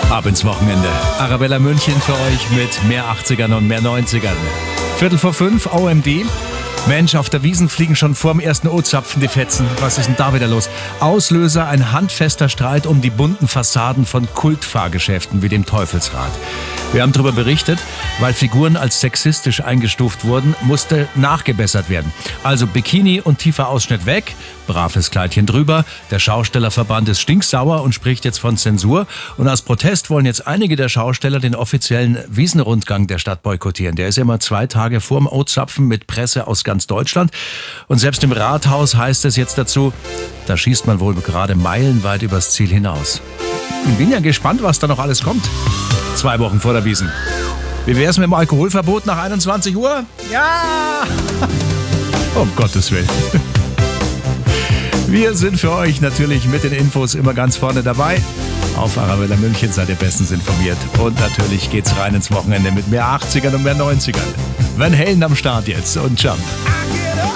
Ab ins Wochenende. Arabella München für euch mit mehr 80ern und mehr 90ern. 4:45 OMD. Mensch, auf der Wiesn fliegen schon vorm ersten O-Zapfen die Fetzen. Was ist denn da wieder los? Auslöser, ein handfester Streit um die bunten Fassaden von Kultfahrgeschäften wie dem Teufelsrad. Wir haben darüber berichtet, weil Figuren als sexistisch eingestuft wurden, musste nachgebessert werden. Also Bikini und tiefer Ausschnitt weg, braves Kleidchen drüber. Der Schaustellerverband ist stinksauer und spricht jetzt von Zensur. Und aus Protest wollen jetzt einige der Schausteller den offiziellen Wiesnrundgang der Stadt boykottieren. Der ist ja immer 2 Tage vorm O-Zapfen mit Presse aus ganz Deutschland. Und selbst im Rathaus heißt es jetzt dazu, da schießt man wohl gerade meilenweit übers Ziel hinaus. Ich bin ja gespannt, was da noch alles kommt. 2 Wochen vor der Wiesn. Wie wär's mit dem Alkoholverbot nach 21 Uhr? Ja! Um Gottes Willen. Wir sind für euch natürlich mit den Infos immer ganz vorne dabei. Auf Arabella München seid ihr bestens informiert. Und natürlich geht's rein ins Wochenende mit mehr 80ern und mehr 90ern. Van Halen am Start jetzt und Jump.